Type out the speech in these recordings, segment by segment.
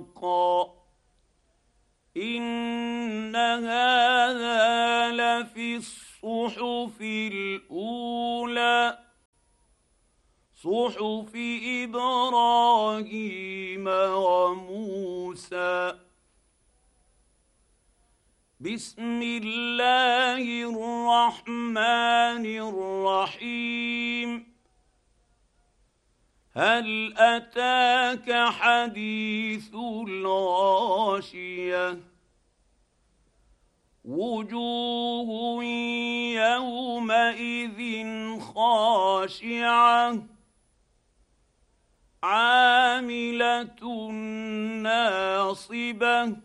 حقا إن هذا لفي الصحف الأولى صحف إبراهيم وموسى. بسم الله الرحمن الرحيم. هل أتاك حديث الغاشية وجوه يومئذ خاشعة عاملة ناصبة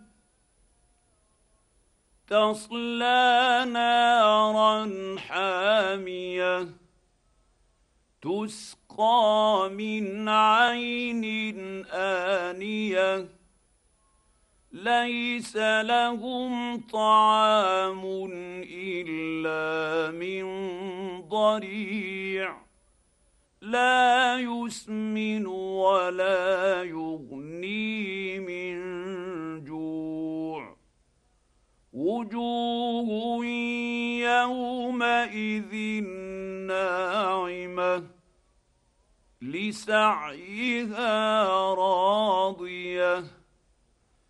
تصلى نارا حامية تسقى من عين آنية ليس لهم طعام إلا من ضريع لا يسمن ولا يغني من جوع وجوه يومئذ ناعمة لسعيها راضية